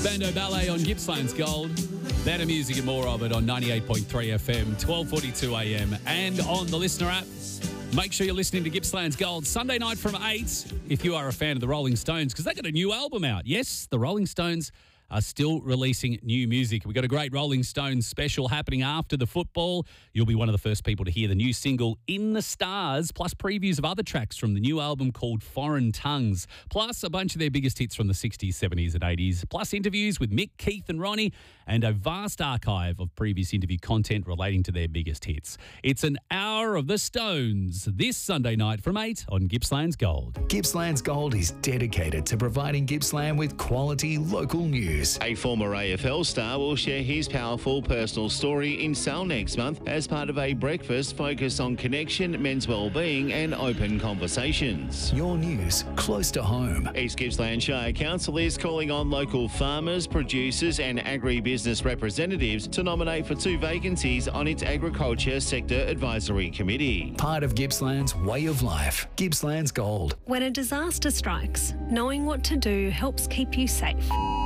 Bando Ballet on Gippsland's Gold. Better music and more of it on 98.3 FM, 12:42 a.m. and on the Listener app. Make sure you're listening to Gippsland's Gold Sunday night from 8 if you are a fan of the Rolling Stones, because they got a new album out. Yes, the Rolling Stones are still releasing new music. We've got a great Rolling Stones special happening after the football. You'll be one of the first people to hear the new single In the Stars, plus previews of other tracks from the new album called Foreign Tongues, plus a bunch of their biggest hits from the 60s, 70s and 80s, plus interviews with Mick, Keith and Ronnie, and a vast archive of previous interview content relating to their biggest hits. It's an hour of the Stones this Sunday night from 8 on Gippsland's Gold. Gippsland's Gold is dedicated to providing Gippsland with quality local news. A former AFL star will share his powerful personal story in Sal next month as part of a breakfast focused on connection, men's wellbeing and open conversations. Your news close to home. East Gippsland Shire Council is calling on local farmers, producers and agribusiness representatives to nominate for 2 vacancies on its Agriculture Sector Advisory Committee. Part of Gippsland's way of life. Gippsland's Gold. When a disaster strikes, knowing what to do helps keep you safe.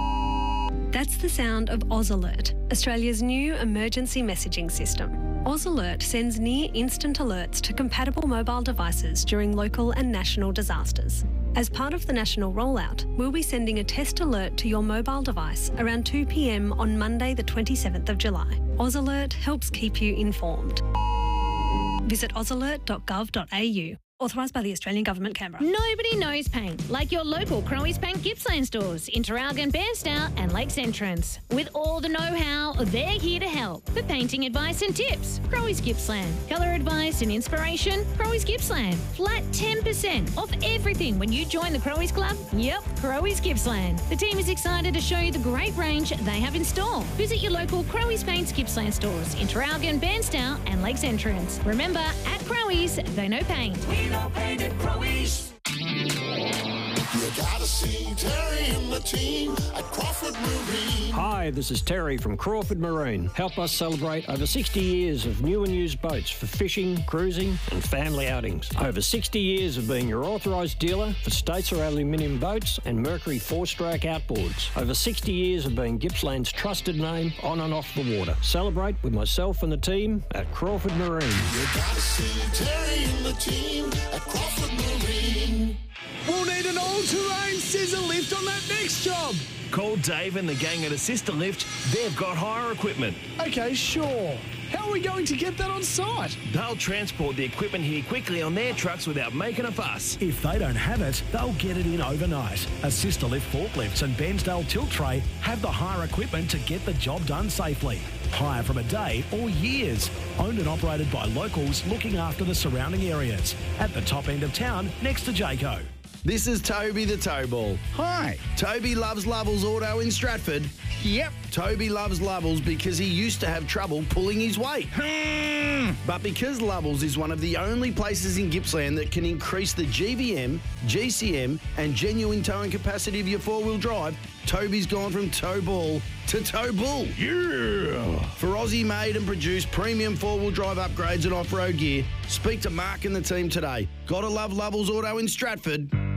That's the sound of Oz Alert, Australia's new emergency messaging system. Oz Alert sends near-instant alerts to compatible mobile devices during local and national disasters. As part of the national rollout, we'll be sending a test alert to your mobile device around 2 p.m. on Monday the 27th of July. Oz Alert helps keep you informed. Visit ozalert.gov.au. Authorised by the Australian Government, Canberra. Nobody knows paint like your local Crowy's Paint Gippsland stores in Traralgon, Bairstow and Lakes Entrance. With all the know-how, they're here to help. For painting advice and tips, Crowy's Gippsland. Colour advice and inspiration, Crowy's Gippsland. Flat 10% off everything when you join the Crowy's Club. Yep, Crowy's Gippsland. The team is excited to show you the great range they have in store. Visit your local Crowy's Paints Gippsland stores in Traralgon, Bairstow and Lakes Entrance. Remember, at Crowy's, they know paint. Paint at Crowy's. You gotta see Terry and the team at Crawford Marine. Hi, this is Terry from Crawford Marine. Help us celebrate over 60 years of new and used boats for fishing, cruising and family outings. Over 60 years of being your authorised dealer for Statesar aluminium boats and Mercury 4-stroke outboards. Over 60 years of being Gippsland's trusted name on and off the water. Celebrate with myself and the team at Crawford Marine. You gotta see Terry and the team at Crawford Marine. We'll need an all-terrain scissor lift on that next job. Call Dave and the gang at Assista Lift. They've got hire equipment. Okay, sure. How are we going to get that on site? They'll transport the equipment here quickly on their trucks without making a fuss. If they don't have it, they'll get it in overnight. Assista Lift forklifts and Bairnsdale tilt tray have the hire equipment to get the job done safely. Hire from a day or years. Owned and operated by locals looking after the surrounding areas. At the top end of town, next to Jayco. This is Toby the Towball. Hi. Toby loves Lovells Auto in Stratford. Yep. Toby loves Lovells because he used to have trouble pulling his weight. But because Lovells is one of the only places in Gippsland that can increase the GVM, GCM and genuine towing capacity of your four-wheel drive, Toby's gone from Towball to Towbull. Yeah! For Aussie-made and produced premium four-wheel drive upgrades and off-road gear, speak to Mark and the team today. Gotta love Lovells Auto in Stratford.